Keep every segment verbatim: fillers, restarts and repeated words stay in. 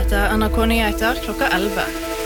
Dette er N R K Nyheter klokka elleve.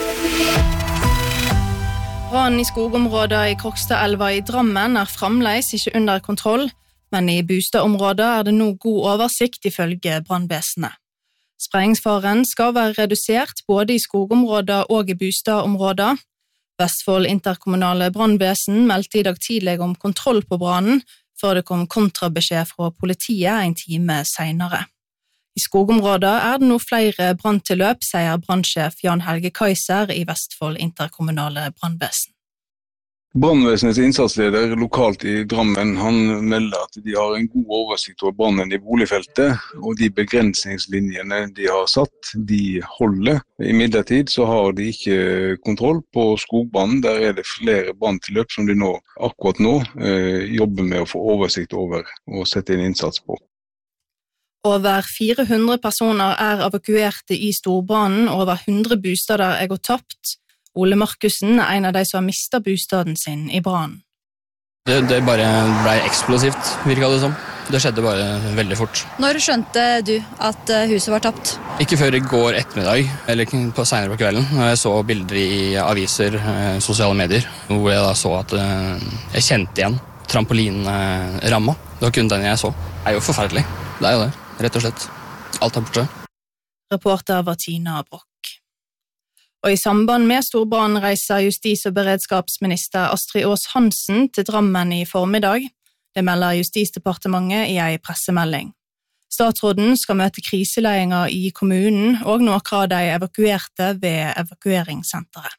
Brannen i skogområdet i Krokstadelva i Drammen er fremdeles ikke under kontroll, men i Bustad-området er det nå god oversikt ifølge brannvesenet. Sprengsfaren skal være redusert både i skogområdet og i Bustad-området. Vestfold interkommunale brannvesen meldte i dag tidlig om kontroll på brannen, før det kom kontrabeskjed fra politiet en time senere. I skogområdet er det nå flere branntilløp, sier brannsjef Jan Helge Kaiser i Vestfold interkommunale brannvesen. Brannvesenets innsatsleder lokalt i Drammen, han melder at de har en god oversikt over brannen i boligfeltet, og de begrensningslinjene de har satt, de holder. Imidlertid så har de ikke kontroll på skogbrannen. Der er det flere branntilløp som de nå, akkurat nå eh, jobber med å få oversikt over og sette inn innsats på. Over fire hundre personer er evakuerte i storbrannen, og over hundre bostader er gått tapt. Ole Markussen er en av de som har mistet bostaden sin i brannen. Det, det bare ble eksplosivt, virket det som. Det skjedde bare veldig fort. Når skjønte du at huset var tapt? Ikke før i går ettermiddag, eller på senere på kvelden, når jeg så bilder i aviser, sosiale medier, hvor jeg da så at jeg kjente igjen trampolinramma. Det var kun den jeg så. Det er jo forferdelig. Det er jo det, rett og slett. Alt er borte. Reporter var Tina Brock. Og i samband med storbrannen reiser justis- og beredskapsminister Astrid Aas Hansen til Drammen i formiddag. Det melder Justisdepartementet i en pressemelding. Statsråden skal møte kriseleiinger i kommunen og noen av de evakuerte ved evakueringssenteret.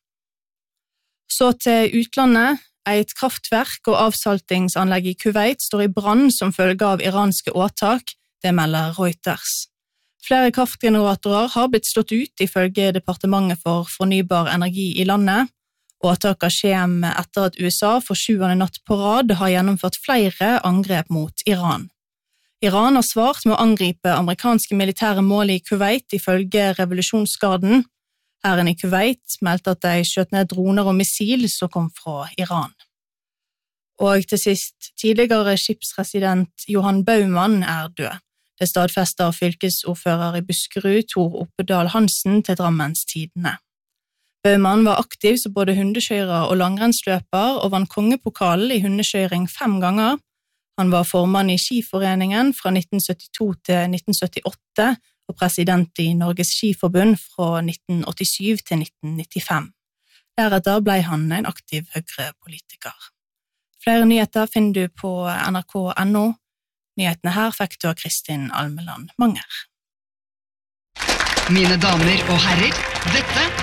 Så til utlandet. Et kraftverk og avsaltingsanlegg i Kuwait står i brann som følge av iranske åtak, det melder Reuters. Flere kraftgeneratorer har blitt slått ut ifølge Departementet for fornybar energi i landet. Åtaket kommer etter at U S A for sjuende natt på rad har gjennomført flere angrep mot Iran. Iran har svart med å angripe amerikanske militære mål i Kuwait ifølge revolusjonsgarden. Hæren i Kuwait meldte at de skjøt ned droner og missil som kom fra Iran. Og til sist, tidligere skipsresident Johan Baumann er død. Det stadfester fylkesordfører i Buskerud, Tor Oppedal Hansen, til Drammens Tidende. Baumann var aktiv som både hundekjører og langrennsløper og vant kongepokalen i hundekjøring fem ganger. Han var formann i Skiforeningen fra nitten syttito til nitten syttiåtte og president i Norges Skiforbund fra nitten åttisyv til nitten nittifem. Deretter ble han en aktiv Høyre-politiker. Flere nyheter finner du på N R K punktum N O. Nyhetene her fikk du av Kristin Almeland Manger. Mine damer og herrer, dette